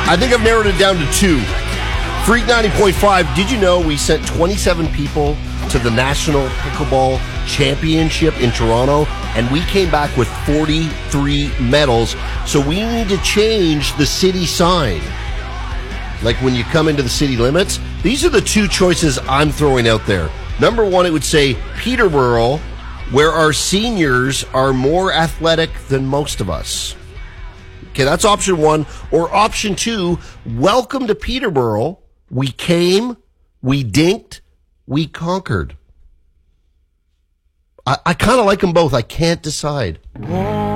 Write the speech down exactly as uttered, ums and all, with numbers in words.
I think I've narrowed it down to two. Freak ninety point five, did you know we sent twenty-seven people to the National Pickleball Championship in Toronto, and we came back with forty-three medals, so we need to change the city sign. Like when you come into the city limits, these are the two choices I'm throwing out there. Number one, it would say Peterborough, where our seniors are more athletic than most of us. Okay, that's option one. Or option two, welcome to Peterborough. We came, we dinked, we conquered. I, I kind of like them both. I can't decide.